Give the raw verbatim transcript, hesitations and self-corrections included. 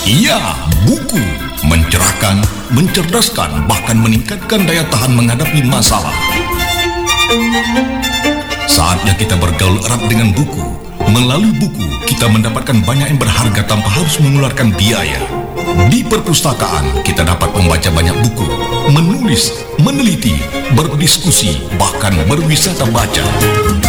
Iya, buku mencerahkan, mencerdaskan, bahkan meningkatkan daya tahan menghadapi masalah. Saatnya kita bergaul erat dengan buku. Melalui buku, kita mendapatkan banyak yang berharga tanpa harus mengeluarkan biaya. Di perpustakaan, kita dapat membaca banyak buku, menulis, meneliti, berdiskusi, bahkan berwisata baca.